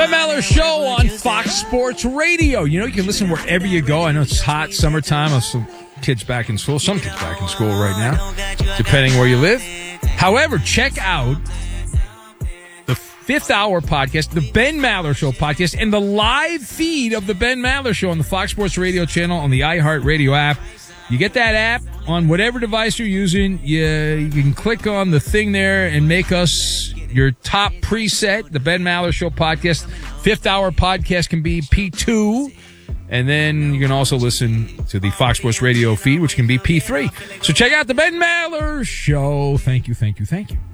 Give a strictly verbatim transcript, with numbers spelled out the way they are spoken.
Ben Maller Show on Fox Sports Radio. You know, you can listen wherever you go. I know it's hot, summertime. Some kids back in school. Some kids back in school right now, depending where you live. However, check out the Fifth Hour podcast, the Ben Maller Show podcast, and the live feed of the Ben Maller Show on the Fox Sports Radio channel on the iHeartRadio app. You get that app on whatever device you're using. You, you can click on the thing there and make us your top preset, the Ben Maller Show podcast. Fifth Hour podcast can be P two. And then you can also listen to the Fox Sports Radio feed, which can be P three. So check out the Ben Maller Show. Thank you, thank you, thank you.